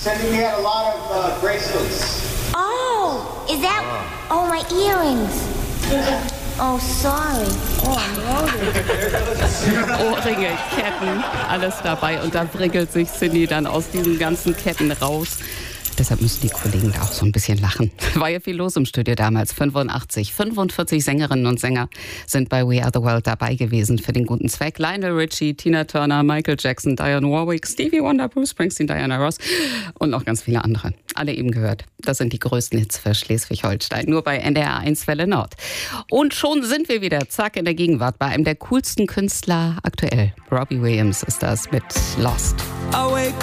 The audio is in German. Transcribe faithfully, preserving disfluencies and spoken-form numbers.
Cindy, we had a lot of uh, bracelets. Oh, is that... Oh, my earrings. Oh, sorry. Oh, I'm loaded. Ohrringe, Ketten, alles dabei. Und da wriggelt sich Cindy dann aus diesen ganzen Ketten raus. Deshalb müssen die Kollegen da auch so ein bisschen lachen. War ja viel los im Studio damals. fünfundachtzig, fünfundvierzig Sängerinnen und Sänger sind bei We Are The World dabei gewesen für den guten Zweck. Lionel Richie, Tina Turner, Michael Jackson, Dionne Warwick, Stevie Wonder, Bruce Springsteen, Diana Ross und noch ganz viele andere. Alle eben gehört. Das sind die größten Hits für Schleswig-Holstein. Nur bei N D R eins Welle Nord. Und schon sind wir wieder, zack, in der Gegenwart bei einem der coolsten Künstler aktuell. Robbie Williams ist das mit Lost.